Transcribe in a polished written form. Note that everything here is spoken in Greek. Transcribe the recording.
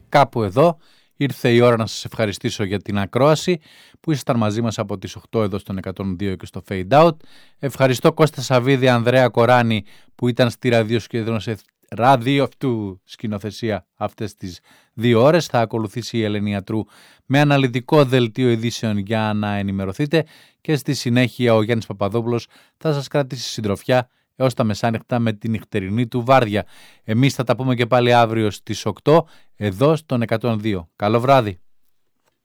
Κάπου εδώ ήρθε η ώρα να σας ευχαριστήσω για την ακρόαση που ήσασταν μαζί μας από τις 8 εδώ στον 102 και στο Fade Out. Ευχαριστώ Κώστα Σαββίδη, Ανδρέα Κοράνη που ήταν στη ραδιοαυτού σκηνοθεσία αυτές τις 2 ώρες. Θα ακολουθήσει η Ελένη Ιατρού με αναλυτικό δελτίο ειδήσεων για να ενημερωθείτε και στη συνέχεια ο Γιάννης Παπαδόπουλος θα σας κρατήσει συντροφιά έως τα μεσάνυχτα με την νυχτερινή του βάρδια. Εμείς θα τα πούμε και πάλι αύριο στις 8 εδώ στον 102. Καλό βράδυ.